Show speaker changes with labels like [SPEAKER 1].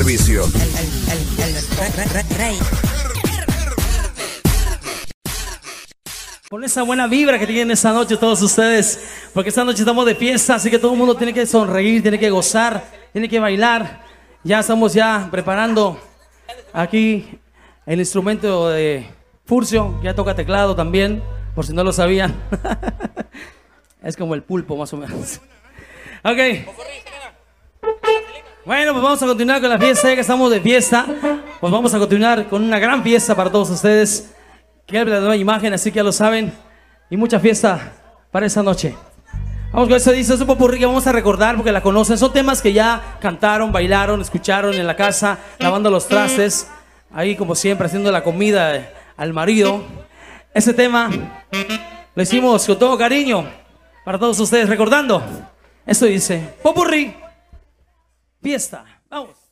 [SPEAKER 1] servicio.
[SPEAKER 2] Con esa buena vibra que tienen esta noche todos ustedes, porque esta noche estamos de fiesta, así que todo el mundo tiene que sonreír, tiene que gozar, tiene que bailar. Ya estamos preparando aquí el instrumento de Furcio, ya toca teclado también, por si no lo sabían. Es como el pulpo más o menos. Ok. Bueno, pues vamos a continuar con la fiesta, ya que estamos de fiesta. Pues vamos a continuar con una gran fiesta para todos ustedes. Que es la nueva imagen, así que ya lo saben. Y mucha fiesta para esta noche. Vamos con eso, dice, es un popurrí que vamos a recordar porque la conocen. Son temas que ya cantaron, bailaron, escucharon en la casa, lavando los trastes. Ahí como siempre, haciendo la comida al marido. Ese tema lo hicimos con todo cariño para todos ustedes, recordando. Esto dice, popurrí, fiesta. Vamos.